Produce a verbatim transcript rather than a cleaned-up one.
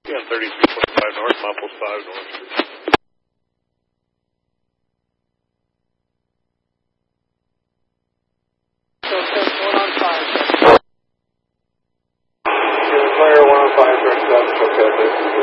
Yeah, thirty-three point five north, Maple five north. So test one on five. Fire one on five, direct seven, okay.